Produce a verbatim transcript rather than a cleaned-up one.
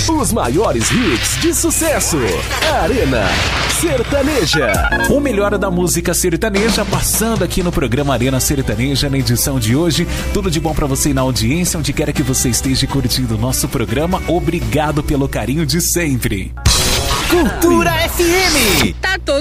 Os maiores hits de sucesso. Arena Sertaneja. O melhor da música sertaneja passando aqui no programa Arena Sertaneja na edição de hoje. Tudo de bom pra você na audiência, onde quer que você esteja curtindo o nosso programa. Obrigado pelo carinho de sempre. Cultura F M. Tá todo